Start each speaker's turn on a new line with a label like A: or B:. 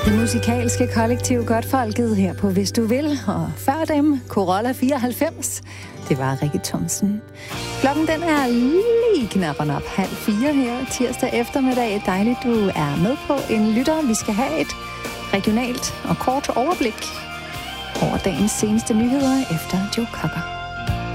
A: Det musikalske kollektiv Godtfolket her på Hvis Du Vil, og før dem Corolla 94. Det var Rikke Thomsen. Klokken den er lige knapperne op 3:30 her tirsdag eftermiddag. Dejligt, du er med på en lytter. Vi skal have et regionalt og kort overblik over dagens seneste nyheder efter Joe Cocker.